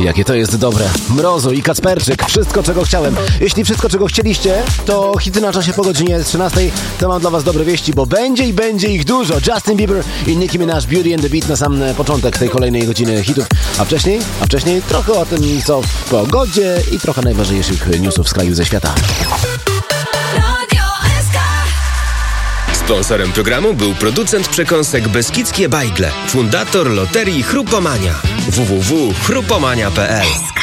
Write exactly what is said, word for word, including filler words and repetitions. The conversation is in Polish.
Jakie to jest dobre. Mrozu i Kacperczyk. Wszystko, czego chciałem. Jeśli wszystko, czego chcieliście, to hity na czasie po godzinie trzynastej, to mam dla was dobre wieści, bo będzie i będzie ich dużo. Justin Bieber i Nicki Minaj, Beauty and the Beat na sam początek tej kolejnej godziny hitów. A wcześniej? A wcześniej trochę o tym, co w pogodzie i trochę najważniejszych newsów z kraju, ze świata. Sponsorem programu był producent przekąsek Beskidzkie Bajgle, fundator loterii Chrupomania. w w w kropka chrupomania kropka p l.